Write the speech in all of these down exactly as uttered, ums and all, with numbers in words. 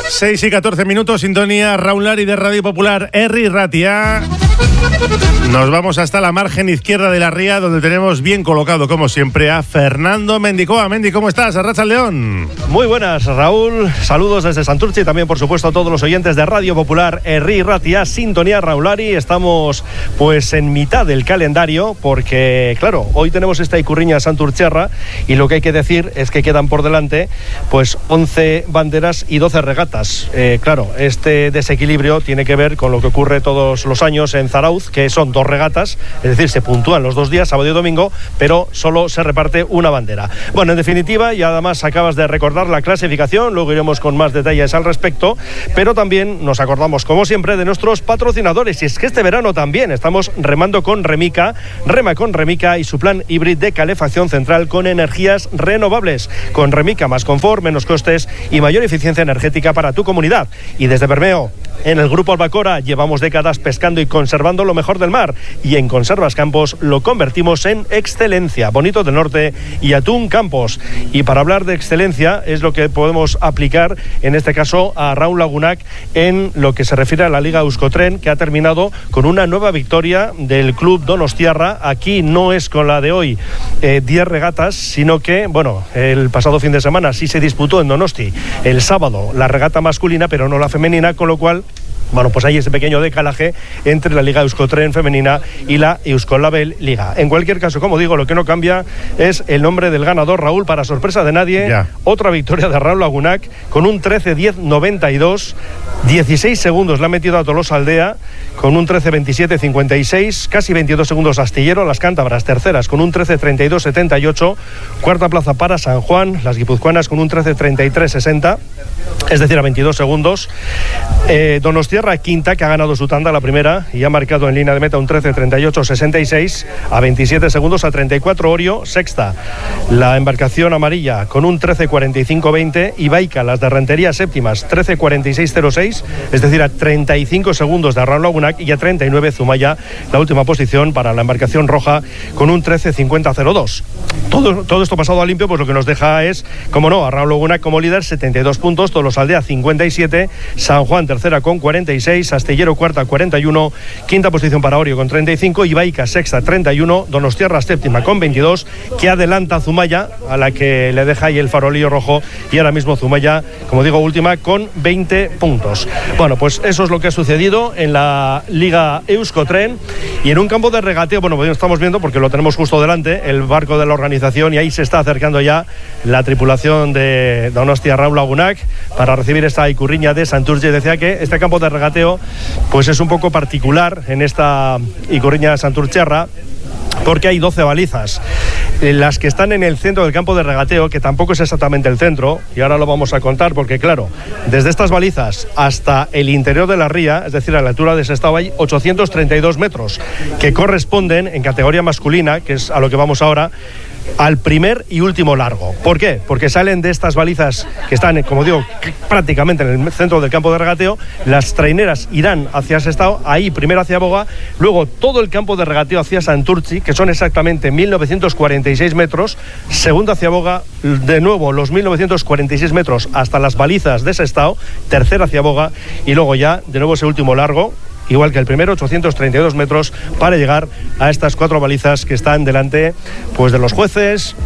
seis y catorce minutos, sintonía Raúl Lari de Radio Popular, Herri Ratia. Nos vamos hasta la margen izquierda de la ría, donde tenemos bien colocado, como siempre, a Fernando Mendicoa. Mendi, ¿cómo estás? Arratsaldeon. Muy buenas, Raúl. Saludos desde Santurce y también, por supuesto, a todos los oyentes de Radio Popular, Herri Ratia, sintonía Raúl Lari. Estamos, pues, en mitad del calendario, porque, claro, hoy tenemos esta Icurriña Santurtziarra y lo que hay que decir es que quedan por delante, pues, once banderas y doce regatas. Eh, claro, este desequilibrio tiene que ver con lo que ocurre todos los años en Zarauz, que son dos regatas, es decir, se puntúan los dos días, sábado y domingo, pero solo se reparte una bandera. Bueno, en definitiva, y además acabas de recordar la clasificación, luego iremos con más detalles al respecto, pero también nos acordamos, como siempre, de nuestros patrocinadores, y es que este verano también estamos remando con Remica, rema con Remica y su plan híbrido de calefacción central con energías renovables. Con Remica, más confort, menos costes y mayor eficiencia energética para tu comunidad. Y desde Bermeo, en el Grupo Albacora, llevamos décadas pescando y conservando lo mejor del mar, y en Conservas Campos lo convertimos en excelencia. Bonito del Norte y Atún Campos. Y para hablar de excelencia es lo que podemos aplicar en este caso a Raúl Lagunac en lo que se refiere a la Liga Euskotren, que ha terminado con una nueva victoria del club donostiarra. Aquí no es con la de hoy eh, diez regatas, sino que, bueno, el pasado fin de semana sí se disputó en Donosti el sábado la regata masculina, pero no la femenina, con lo cual, bueno, pues hay ese pequeño decalaje entre la Liga Euskotren femenina y la Euskolabel Liga. En cualquier caso, como digo, lo que no cambia es el nombre del ganador, Raúl, para sorpresa de nadie. Ya. Otra victoria de Raúl Lagunac con un trece diez noventa y dos. dieciséis segundos le ha metido a Tolosa Aldea con un trece veintisiete cincuenta y seis, casi veintidós segundos Astillero, las cántabras terceras con un trece treinta y dos setenta y ocho, cuarta plaza para San Juan, las guipuzcoanas con un trece treinta y tres sesenta, es decir, a veintidós segundos. Eh, Donostiarra quinta, que ha ganado su tanda la primera y ha marcado en línea de meta un trece treinta y ocho sesenta y seis, a veintisiete segundos a treinta y cuatro Orio, sexta. La embarcación amarilla con un trece cuarenta y cinco veinte, y Baica, las de Rentería séptimas, trece cuarenta y seis cero seis, es decir, a treinta y cinco segundos de Raúl Lagunac, y a treinta y nueve Zumaya, la última posición para la embarcación roja con un trece cincuenta cero dos. Todo, todo esto pasado a limpio, pues lo que nos deja es, como no, a Raúl Lagunac como líder, setenta y dos puntos, Tolosa Aldea cincuenta y siete, San Juan tercera con cuarenta y seis, Astillero cuarta cuarenta y uno, quinta posición para Orio con treinta y cinco, y Baica sexta treinta y uno, Donostiarra séptima con veintidós, que adelanta a Zumaya, a la que le deja ahí el farolillo rojo, y ahora mismo Zumaya, como digo, última con veinte puntos. Bueno, pues eso es lo que ha sucedido en la Liga Euskotren, y en un campo de regateo, bueno, pues estamos viendo, porque lo tenemos justo delante, el barco de la organización, y ahí se está acercando ya la tripulación de Donostia Raúl Lagunac para recibir esta Icurriña de Santurce. Decía que este campo de regateo pues es un poco particular en esta Icurriña Santurtziarra, porque hay doce balizas. Las que están en el centro del campo de regateo, que tampoco es exactamente el centro, y ahora lo vamos a contar, porque claro, desde estas balizas hasta el interior de la ría, es decir, a la altura de Sestao, hay ochocientos treinta y dos metros, que corresponden en categoría masculina, que es a lo que vamos ahora, al primer y último largo. ¿Por qué? Porque salen de estas balizas que están, como digo, prácticamente en el centro del campo de regateo. Las traineras irán hacia Sestao, ahí primero hacia Boga, luego todo el campo de regateo hacia Santurtzi, que son exactamente mil novecientos cuarenta y seis metros, segundo hacia Boga, de nuevo los mil novecientos cuarenta y seis metros hasta las balizas de Sestao, tercero hacia Boga, y luego ya de nuevo ese último largo, igual que el primero, ochocientos treinta y dos metros, para llegar a estas cuatro balizas que están delante, pues, de los jueces,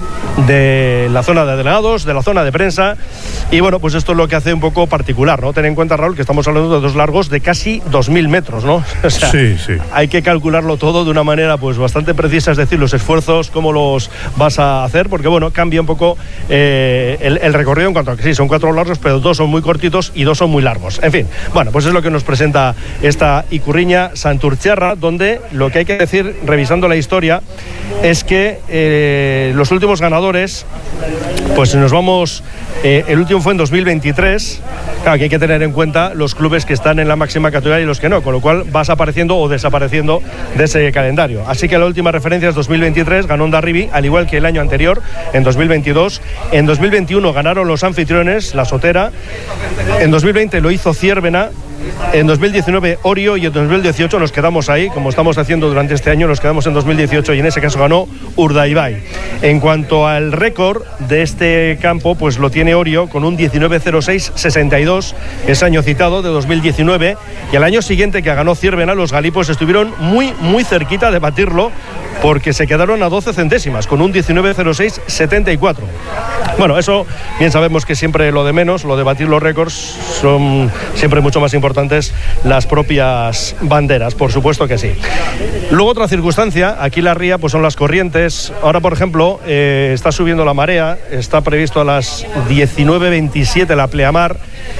de la zona de delegados, de la zona de prensa. Y bueno, pues esto es lo que hace un poco particular, ¿no? Ten en cuenta, Raúl, que estamos hablando de dos largos de casi dos mil metros, ¿no? O sea, sí, sí. Hay que calcularlo todo de una manera, pues, bastante precisa, es decir, los esfuerzos, cómo los vas a hacer, porque bueno, cambia un poco eh, el, el recorrido en cuanto a que sí, son cuatro largos, pero dos son muy cortitos y dos son muy largos. En fin, bueno, pues es lo que nos presenta esta Icurriña Santurtziarra, donde lo que hay que decir, revisando la historia, es que eh, los últimos ganadores, pues nos vamos, eh, el último fue en dos mil veintitrés, claro que hay que tener en cuenta los clubes que están en la máxima categoría y los que no, con lo cual vas apareciendo o desapareciendo de ese calendario. Así que la última referencia es dos mil veintitrés, ganó Hondarribia, al igual que el año anterior, en dos mil veintidós. En dos mil veintiuno ganaron los anfitriones, la Sotera. En dos mil veinte lo hizo Ciervena, En dos mil diecinueve Orio y en dos mil dieciocho nos quedamos ahí, como estamos haciendo durante este año, nos quedamos en dos mil dieciocho y en ese caso ganó Urdaibai. En cuanto al récord de este campo, pues lo tiene Orio con un diecinueve cero seis sesenta y dos, ese año citado de dos mil diecinueve, y al año siguiente que ganó Ciervena, los galipos estuvieron muy muy cerquita de batirlo, porque se quedaron a doce centésimas con un diecinueve cero seis setenta y cuatro. Bueno, eso bien sabemos que siempre lo de menos, lo de batir los récords, son siempre mucho más importantes las propias banderas, por supuesto que sí. Luego otra circunstancia, aquí la ría pues son las corrientes. Ahora, por ejemplo, eh, está subiendo la marea, está previsto a las diecinueve veintisiete la pleamar.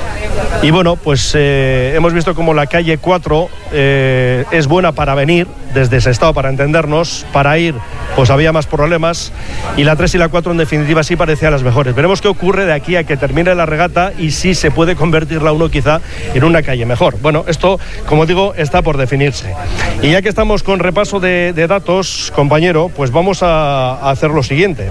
Y bueno, pues eh, hemos visto como la calle cuatro eh, es buena para venir desde Sestao, para entendernos, para ir pues había más problemas, y la tres y la cuatro en definitiva sí parecían las mejores. Veremos qué ocurre de aquí a que termine la regata y si se puede convertir la uno quizá en una calle mejor. Bueno, esto, como digo, está por definirse. Y ya que estamos con repaso de, de datos, compañero, pues vamos a, a hacer lo siguiente.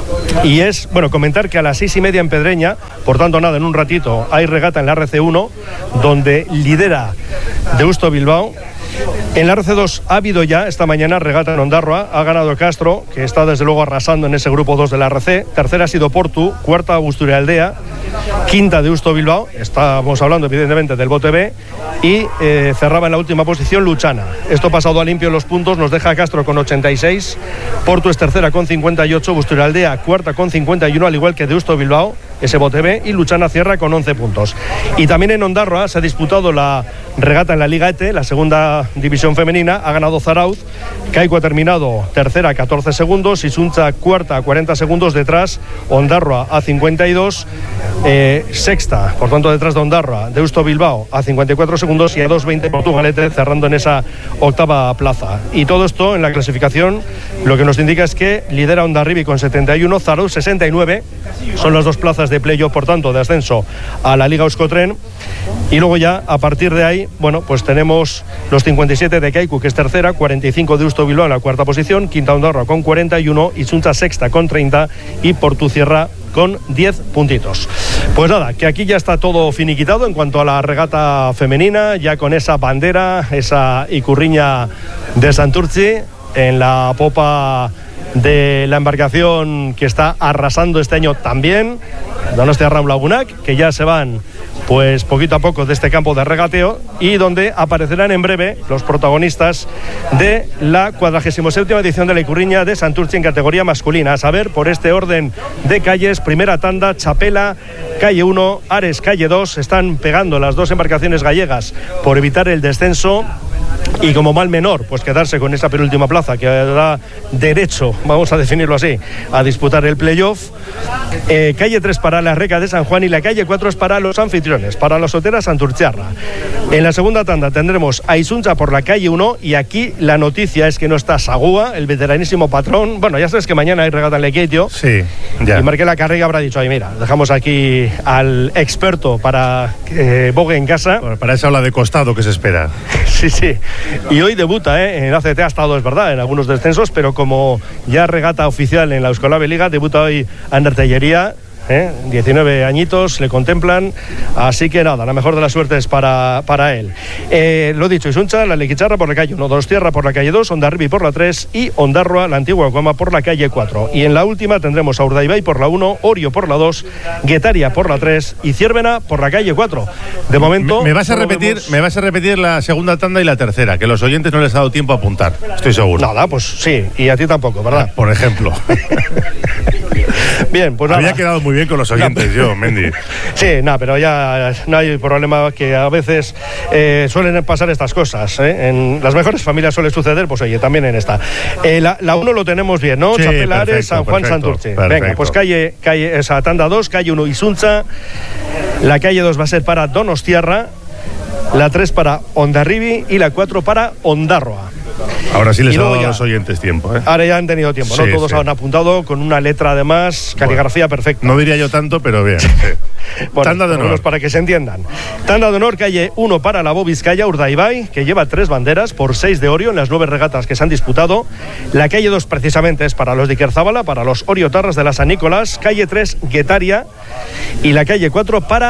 Y es, bueno, comentar que a las seis y media en Pedreña, por tanto nada, en un ratito, hay regata en la R C uno, donde lidera Deusto Bilbao. En la R C dos ha habido ya esta mañana regata en Ondarroa, ha ganado Castro, que está desde luego arrasando en ese grupo dos de la R C. Tercera ha sido Portu, cuarta Busturialdea, quinta Deusto Bilbao, estamos hablando evidentemente del bote B, y eh, cerraba en la última posición Luchana. Esto pasado a limpio en los puntos nos deja a Castro con ochenta y seis, Portu es tercera con cincuenta y ocho, Busturialdea cuarta con cincuenta y uno, al igual que Deusto Bilbao, ese bote B, y Luchana cierra con once puntos. Y también en Ondarroa se ha disputado la regata en la Liga E T E, la segunda división femenina, ha ganado Zarauz, Kaiku ha terminado tercera a catorce segundos, Isunza cuarta a cuarenta segundos, detrás Ondarroa a cincuenta y dos, eh, sexta, por tanto detrás de Ondarroa, Deusto Bilbao a cincuenta y cuatro segundos y a dos veinte Portugalete cerrando en esa octava plaza. Y todo esto en la clasificación lo que nos indica es que lidera Hondarribia con setenta y uno, Zarauz sesenta y nueve, son las dos plazas de playoff, por tanto, de ascenso a la Liga Euskotren. Y luego ya, a partir de ahí, bueno, pues tenemos los cincuenta y siete de Kaiku, que es tercera, cuarenta y cinco de Deusto Bilbao en la cuarta posición, quinta Ondarroa con cuarenta y uno, Isunza sexta con treinta y Portu cierra con diez puntitos. Pues nada, que aquí ya está todo finiquitado en cuanto a la regata femenina, ya con esa bandera, esa icurriña de Santurtzi en la popa de la embarcación que está arrasando este año también, Donostia Raum Lagunak, que ya se van pues poquito a poco de este campo de regateo, y donde aparecerán en breve los protagonistas de la cuadragésima séptima edición de la Icurriña de Santurtzi en categoría masculina. A saber, por este orden de calles, primera tanda, Chapela, calle uno, Ares, calle dos, están pegando las dos embarcaciones gallegas por evitar el descenso. Y como mal menor, pues quedarse con esa penúltima plaza que da derecho, vamos a definirlo así, a disputar el playoff. Eh, calle tres para la Reca de San Juan y la calle cuatro es para los anfitriones, para la Sotera Santurtziarra. En la segunda tanda tendremos a Isunza por la calle uno, y aquí la noticia es que no está Sagúa, el veteranísimo patrón. Bueno, ya sabes que mañana hay regata en Lequeitio. Sí, ya. Y Marquela Carrega habrá dicho, ay, mira, dejamos aquí al experto para que eh, bogue en casa. Bueno, para esa ola de costado que se espera. Sí, sí. Y hoy debuta, ¿eh? En A C T ha estado, es verdad, en algunos descensos, pero como ya regata oficial en la Euskolabel Liga, debuta hoy Ander Tellería. ¿Eh? diecinueve añitos le contemplan, así que nada, la mejor de las suertes para, para él. Eh, lo dicho, Isunza, la Lequicharra por la calle uno, Donostiarra por la calle dos, Hondarribia por la tres y Ondarroa, la antigua Guama, por la calle cuatro. Y en la última tendremos a Urdaibai por la uno, Orio por la dos, Guetaria por la tres y Ciervena por la calle cuatro. De momento... Me, me, vas a repetir, vemos... me vas a repetir la segunda tanda y la tercera, que los oyentes no les ha dado tiempo a apuntar, estoy seguro. Nada, pues sí, y a ti tampoco, ¿verdad? Por ejemplo. Bien, pues nada. Había quedado muy bien con los oyentes, no, yo, Mendy. Sí, nada, pero ya no hay problema, que a veces eh, suelen pasar estas cosas, ¿eh? En las mejores familias suele suceder, pues oye, también en esta. Eh, la, la uno lo tenemos bien, ¿no? Sí, Chapela, perfecto, Ares, San Juan, perfecto, Santurtzi. perfecto. Venga, pues calle, calle, esa tanda dos, calle uno Isunza, la calle dos va a ser para Donostiarra, la tres para Hondarribia y la cuatro para Ondarroa. Ahora sí les ha dado a los oyentes tiempo, ¿eh? Ahora ya han tenido tiempo, ¿no? Sí, todos sí. Han apuntado con una letra además, caligrafía bueno, perfecta. No diría yo tanto, pero bien. Sí. Bueno, tanda de honor. Para que se entiendan. Tanda de honor, calle uno para la Bobizcaya, Urdaibai, que lleva tres banderas por seis de Orio en las nueve regatas que se han disputado. La calle dos precisamente es para los de Ikerzábala, para los Oriotarras de la San Nicolás. Calle tres, Guetaria. Y la calle cuatro para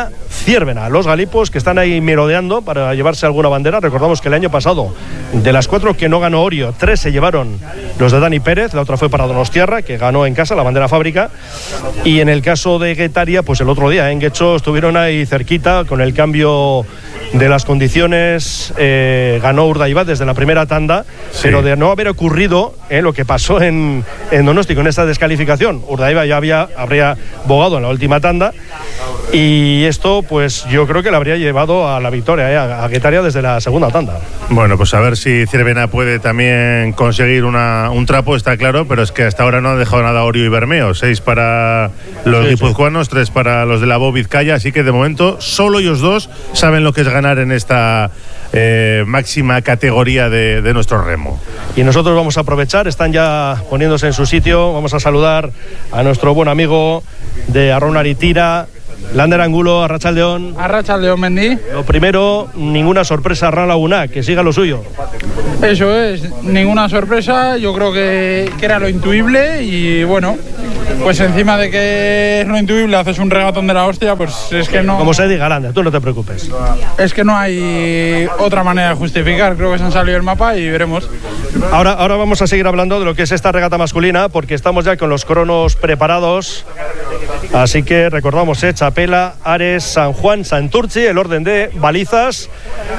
Ziervena. Los galipos que están ahí merodeando para llevarse alguna bandera. Recordamos que el año pasado, de las cuatro que no ganó Orio, tres se llevaron los de Dani Pérez, la otra fue para Donostiarra, que ganó en casa la bandera fábrica, y en el caso de Guetaria, pues el otro día en Guecho estuvieron ahí cerquita con el cambio de las condiciones, eh, ganó Urdaibat desde la primera tanda, sí. Pero de no haber ocurrido eh, lo que pasó en, en Donosti con esta descalificación, Urdaibat ya había, habría bogado en la última tanda, y esto pues yo creo que le habría llevado a la victoria, eh, a, a Guetaria desde la segunda tanda. Bueno, pues a ver si Ziervena puede también conseguir una, un trapo, está claro, pero es que hasta ahora no ha dejado nada Orio y Bermeo, seis para los sí, guipuzcoanos, sí. tres para los de la Bo Vizcaya, así que de momento solo ellos dos saben lo que es ganar en esta eh, máxima categoría de, de nuestro remo. Y nosotros vamos a aprovechar, están ya poniéndose en su sitio, vamos a saludar a nuestro buen amigo de Arraunlari Tira, Lander Angulo, Arratsaldeon. Arratsaldeon, Mendi. Lo primero, ninguna sorpresa Arran Laguna, que siga lo suyo. Eso es, ninguna sorpresa, yo creo que, que era lo intuible y bueno, pues encima de que es lo intuible haces un regatón de la hostia, pues es que no... Como se diga, Lander, tú no te preocupes. Es que no hay otra manera de justificar, creo que se han salido el mapa y veremos. Ahora, ahora vamos a seguir hablando de lo que es esta regata masculina, porque estamos ya con los cronos preparados, así que recordamos, eh, Chapela, Ares, San Juan, Santurtzi, el orden de balizas,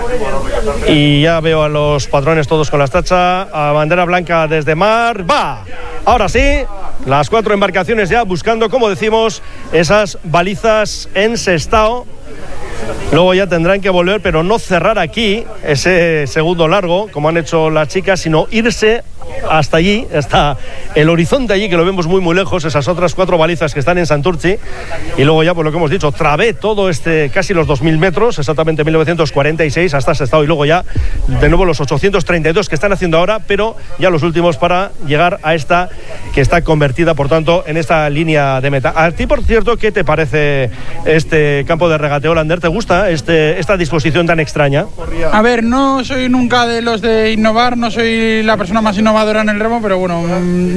y ya veo a los patrones todos con la tacha, a bandera blanca desde mar, ¡va! Ahora sí, las cuatro embarcaciones ya buscando, como decimos, esas balizas en Sestao. Luego ya tendrán que volver, pero no cerrar aquí ese segundo largo, como han hecho las chicas, sino irse hasta allí, hasta el horizonte allí, que lo vemos muy muy lejos, esas otras cuatro balizas que están en Santurtzi, y luego ya, por lo que hemos dicho, trabé todo este, casi los dos mil metros, exactamente mil novecientos cuarenta y seis, hasta Sestao, y luego ya, de nuevo los ochocientos treinta y dos que están haciendo ahora, pero ya los últimos para llegar a esta, que está convertida, por tanto, en esta línea de meta. A ti, por cierto, ¿qué te parece este campo de regateo, Lander? ¿Te gusta este, esta disposición tan extraña? A ver, no soy nunca de los de innovar, no soy la persona más innovadora en el remo, pero bueno,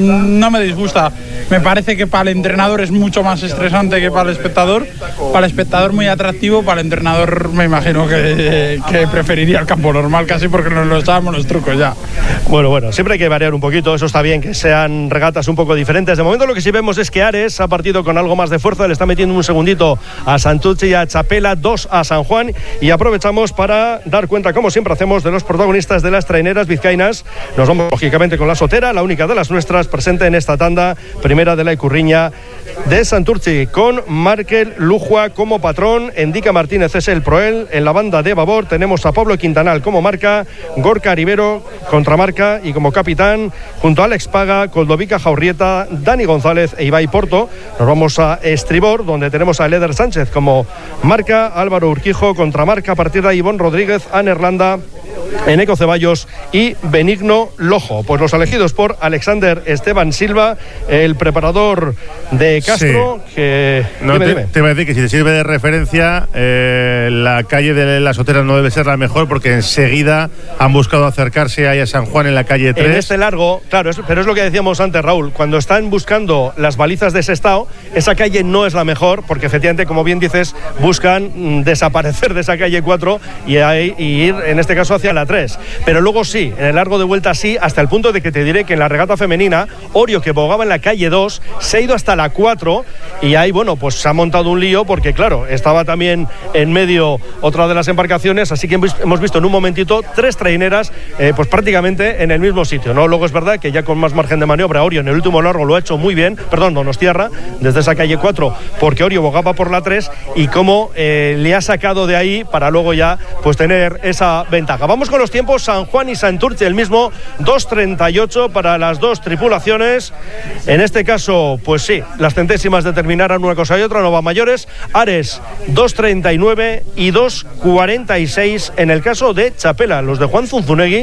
no me disgusta. Me parece que para el entrenador es mucho más estresante que para el espectador. Para el espectador muy atractivo, para el entrenador me imagino que, que preferiría el campo normal casi, porque nos lo echábamos los trucos ya. Bueno, bueno, siempre hay que variar un poquito, eso está bien, que sean regatas un poco diferentes. De momento lo que sí vemos es que Ares ha partido con algo más de fuerza, le está metiendo un segundito a Santurtzi y a Chapela, dos a San Juan, y aprovechamos para dar cuenta, como siempre hacemos, de los protagonistas de las traineras vizcaínas. Nos vamos lógicamente con la Sotera, la única de las nuestras presente en esta tanda primera de la Icurriña de Santurtzi, con Markel Lujua como patrón, Endica Martínez es el proel. En la banda de babor tenemos a Pablo Quintanal como marca, Gorka Rivero contramarca y como capitán, junto a Alex Paga, Coldovica Jaurrieta, Dani González e Ibai Porto. Nos vamos a estribor, donde tenemos a Leder Sánchez como marca, Álvaro Urquijo contramarca, a partir de ahí Ivonne Rodríguez, Anerlanda, Eneco Ceballos y Benigno Lojo. Pues los elegidos por Alexander Esteban Silva, el preparador de Castro, sí. que... No, dime, te, dime. te voy a decir que si te sirve de referencia, eh, la calle de la Sotera no debe ser la mejor, porque enseguida han buscado acercarse ahí a San Juan en la calle tres. En este largo, claro, es, pero es lo que decíamos antes, Raúl, cuando están buscando las balizas de Sestao, esa calle no es la mejor, porque efectivamente, como bien dices, buscan mm, desaparecer de esa calle cuatro y, hay, y ir, en este caso, hacia la tres. Pero luego sí, en el largo de vuelta sí, hasta el punto de que te diré que en la regata femenina, Orio, que bogaba en la calle dos, se ha ido hasta la cuatro, y ahí, bueno, pues se ha montado un lío, porque claro, estaba también en medio otra de las embarcaciones, así que hemos visto en un momentito tres traineras, eh, pues prácticamente en el mismo sitio, ¿no? Luego es verdad que ya con más margen de maniobra, Orio en el último largo lo ha hecho muy bien, perdón, Donostiarra, desde esa calle cuatro, porque Orio bogaba por la tres, y cómo eh, le ha sacado de ahí para luego ya, pues tener esa ventaja. Vamos con los tiempos, San Juan y Santurtzi, el mismo, dos treinta y ocho para las dos tripulaciones. En este caso, pues sí, las centésimas determinarán una cosa y otra, no va mayores. Ares, dos treinta y nueve y dos cuarenta y seis en el caso de Chapela. Los de Juan Zunzunegui,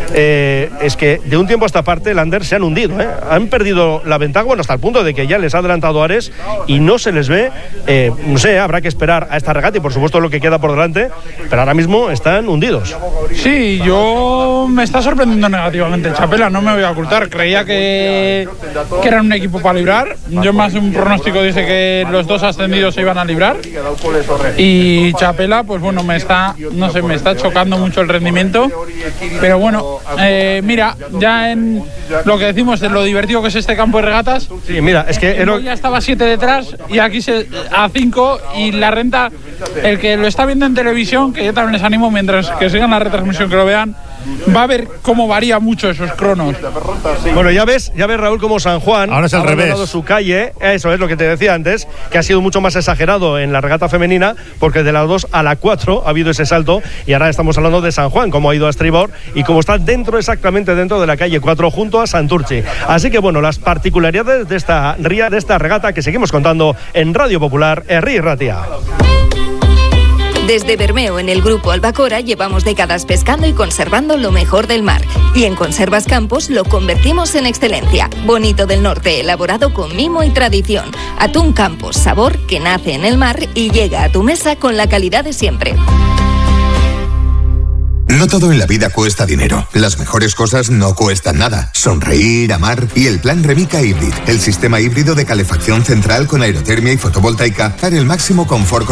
eh, es que de un tiempo a esta parte, Lander, se han hundido, ¿eh? Han perdido la ventaja, bueno, hasta el punto de que ya les ha adelantado Ares y no se les ve, eh, no sé, habrá que esperar a esta regata y por supuesto lo que queda por delante, pero ahora mismo están hundidos. Sí, Sí, yo me está sorprendiendo negativamente el Chapela, no me voy a ocultar. Creía que, que eran un equipo para librar. Yo más de un pronóstico dice que los dos ascendidos se iban a librar. Y Chapela, pues bueno, me está, no sé, me está chocando mucho el rendimiento. Pero bueno, eh, mira, ya en lo que decimos de lo divertido que es este campo de regatas. Sí, mira, es que ya estaba siete detrás y aquí se, a cinco, y la renta, el que lo está viendo en televisión, que yo también les animo mientras que sigan la retransmisión que lo vean, va a ver cómo varía mucho esos cronos. Bueno, ya ves, ya ves Raúl, como San Juan ahora es al ha revés. abandonado su calle. Eso es lo que te decía antes, que ha sido mucho más exagerado en la regata femenina, porque de la dos a la cuatro ha habido ese salto, y ahora estamos hablando de San Juan, cómo ha ido a estribor y cómo está dentro, exactamente dentro de la calle cuatro, junto a Santurce. Así que bueno, las particularidades de esta ría, de esta regata que seguimos contando en Radio Popular, Herri Ratia. Desde Bermeo, en el Grupo Albacora, llevamos décadas pescando y conservando lo mejor del mar. Y en Conservas Campos lo convertimos en excelencia. Bonito del Norte, elaborado con mimo y tradición. Atún Campos, sabor que nace en el mar y llega a tu mesa con la calidad de siempre. No todo en la vida cuesta dinero. Las mejores cosas no cuestan nada. Sonreír, amar y el plan Remica Hybrid, el sistema híbrido de calefacción central con aerotermia y fotovoltaica para el máximo confort con